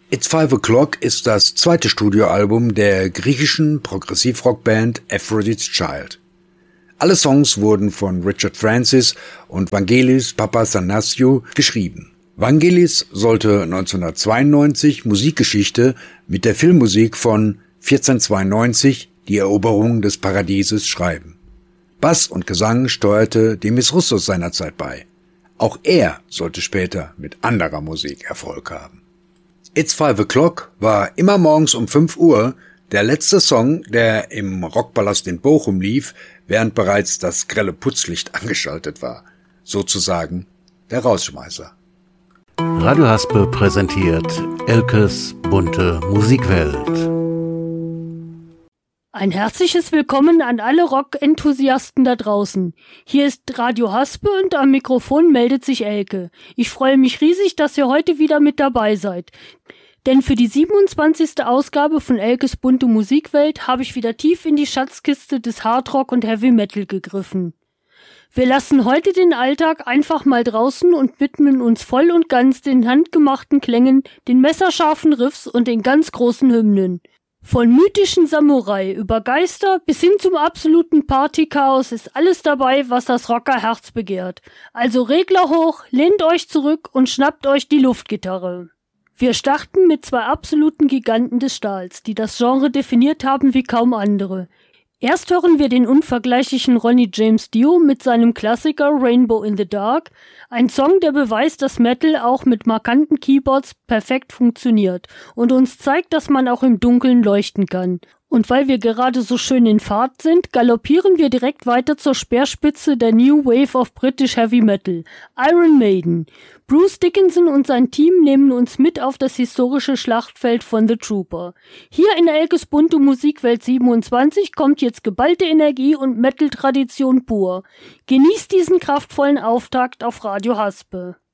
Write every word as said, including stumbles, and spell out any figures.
It's Five O'Clock ist das zweite Studioalbum der griechischen Progressivrockband Aphrodite's Child. Alle Songs wurden von Richard Francis und Vangelis Papathanassiou geschrieben. Vangelis sollte neunzehnhundertzweiundneunzig Musikgeschichte mit der Filmmusik von vierzehnhundertzweiundneunzig, die Eroberung des Paradieses, schreiben. Bass und Gesang steuerte Demis Roussos seinerzeit bei. Auch er sollte später mit anderer Musik Erfolg haben. It's Five O'Clock war immer morgens um fünf Uhr der letzte Song, der im Rockpalast in Bochum lief, während bereits das grelle Putzlicht angeschaltet war. Sozusagen der Rausschmeißer. Radio Haspe präsentiert Elkes bunte Musikwelt. Ein herzliches Willkommen an alle Rock-Enthusiasten da draußen. Hier ist Radio Haspe und am Mikrofon meldet sich Elke. Ich freue mich riesig, dass ihr heute wieder mit dabei seid. Denn für die siebenundzwanzigste Ausgabe von Elkes bunte Musikwelt habe ich wieder tief in die Schatzkiste des Hardrock und Heavy Metal gegriffen. Wir lassen heute den Alltag einfach mal draußen und widmen uns voll und ganz den handgemachten Klängen, den messerscharfen Riffs und den ganz großen Hymnen. Von mythischen Samurai über Geister bis hin zum absoluten Partychaos ist alles dabei, was das Rockerherz begehrt. Also Regler hoch, lehnt euch zurück und schnappt euch die Luftgitarre. Wir starten mit zwei absoluten Giganten des Stahls, die das Genre definiert haben wie kaum andere. Erst hören wir den unvergleichlichen Ronnie James Dio mit seinem Klassiker Rainbow in the Dark, ein Song, der beweist, dass Metal auch mit markanten Keyboards perfekt funktioniert und uns zeigt, dass man auch im Dunkeln leuchten kann. Und weil wir gerade so schön in Fahrt sind, galoppieren wir direkt weiter zur Speerspitze der New Wave of British Heavy Metal, Iron Maiden. Bruce Dickinson und sein Team nehmen uns mit auf das historische Schlachtfeld von The Trooper. Hier in Elkes bunte Musikwelt siebenundzwanzig kommt jetzt geballte Energie und Metal-Tradition pur. Genießt diesen kraftvollen Auftakt auf Radio Haspe.